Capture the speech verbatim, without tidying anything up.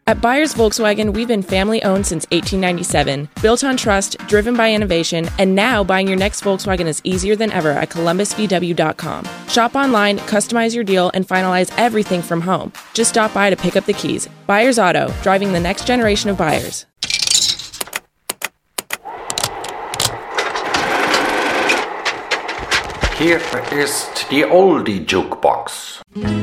At Byers Volkswagen, we've been family-owned since eighteen ninety-seven, built on trust, driven by innovation, and now buying your next Volkswagen is easier than ever at columbus v w dot com. Shop online, customize your deal, and finalize everything from home. Just stop by to pick up the keys. Byers Auto, driving the next generation of buyers. Hier ist die Oldie Jukebox.